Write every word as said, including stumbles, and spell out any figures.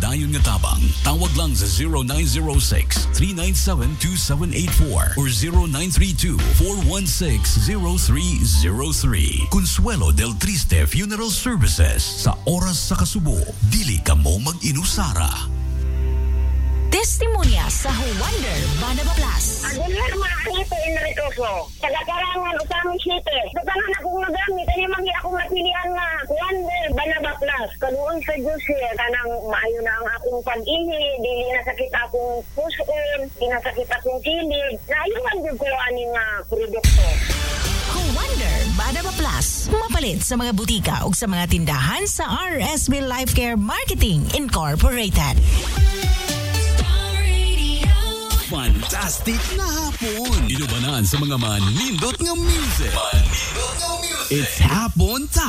dayon nga tabang. Tawag lang sa zero nine zero six, three nine seven, two seven eight four or zero nine three two, four one six, zero three zero three. Consuelo del Triste Funeral Services. Sa oras sa kasubo, dili ka mo mag-inusara. Testimonya sa Wonder Banaba Plus. Agunar makakita inritoso. Tagakarangan usami site. Tutanan akong nagamit. Ano mangi akong napilihan nga Wonder Banaba Plus. Kaluon sa Diyos eh. Kanang maayo na ang akong pag-ihi. Dili nasakit akong puson. Dinasakit akong kilid. Nayungan din ko aning uh, produkto. Wonder Banaba Plus. Mapalit sa mga butika o sa mga tindahan sa R S B Life Care Marketing Incorporated. Fantastic na hapon! Inubanan sa mga manindot ng music. Manindot ng music. It's hapon time!